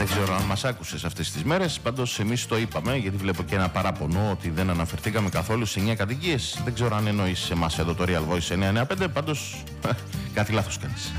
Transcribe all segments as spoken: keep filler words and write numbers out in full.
Δεν ξέρω αν μας άκουσες αυτές τις μέρες. Πάντως εμείς το είπαμε, γιατί βλέπω και ένα παράπονο ότι δεν αναφερθήκαμε καθόλου σε εννιά κατοικίες. Δεν ξέρω αν εννοείς εμάς εδώ το Real Voice εννιά εννιά πέντε. Πάντως κάτι λάθος κάνεις.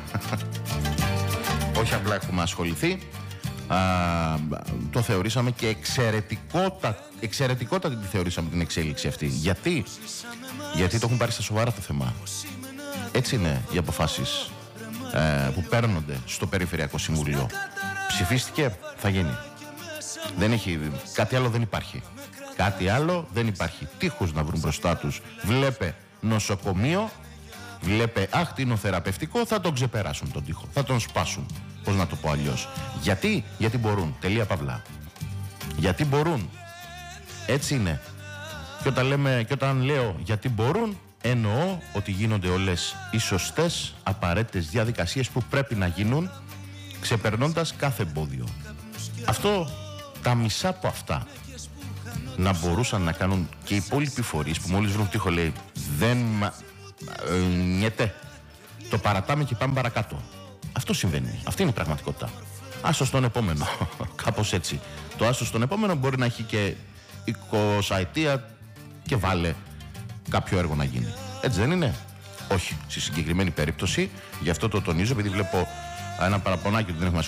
Όχι απλά έχουμε ασχοληθεί. Α, το θεωρήσαμε και εξαιρετικότα, εξαιρετικότατη τη θεωρήσαμε την εξέλιξη αυτή. Γιατί? Γιατί το έχουν πάρει στα σοβαρά το θέμα. Έτσι είναι οι αποφάσεις ε, που παίρνονται στο Περιφερειακό Συμβούλιο. Ψηφίστηκε, θα γίνει. Δεν έχει, κάτι άλλο δεν υπάρχει. Κάτι άλλο δεν υπάρχει. Τείχος να βρουν μπροστά τους. Βλέπε νοσοκομείο, βλέπε ακτινοθεραπευτικό, θα τον ξεπεράσουν τον τείχο. Θα τον σπάσουν. Πώς να το πω αλλιώς. Γιατί? Γιατί μπορούν. Τελεία παυλά. Γιατί μπορούν. Έτσι είναι. Και όταν, λέμε, και όταν λέω γιατί μπορούν, εννοώ ότι γίνονται όλες οι σωστές, απαραίτητες διαδικασίες που πρέπει να γίνουν, ξεπερνώντας κάθε εμπόδιο. Αυτό, τα μισά από αυτά, να μπορούσαν να κάνουν και οι υπόλοιποι φορείς που μόλις βρουν τείχο, λέει, δεν μα... Ε, νιέτε. Το παρατάμε και πάμε παρακάτω. Αυτό συμβαίνει. Αυτή είναι η πραγματικότητα. Άστο στον επόμενο. Κάπως έτσι. Το άστο στον επόμενο μπορεί να έχει και εικοσαετία και βάλε κάποιο έργο να γίνει. Έτσι δεν είναι? Όχι. Στη συγκεκριμένη περίπτωση, γι' αυτό το τονίζω, επειδή βλέπω ένα παραπονάκι ότι δεν έχουμε